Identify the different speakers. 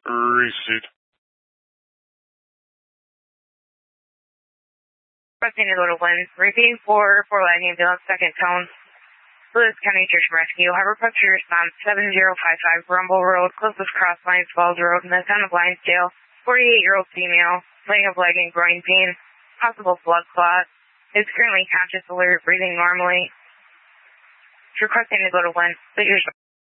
Speaker 1: Receipt.
Speaker 2: Requesting to go to Lynn. Repeating for Lightning Ambulance, second tone. Lewis County Church Rescue. Have requested response 7055 Rumble Road, closest cross lines, Falls Road, Miss on of Linesdale. 48-year-old female, laying of leg and groin pain, possible blood clot. Is currently conscious, alert, breathing normally. Requesting to go to Lynn. Please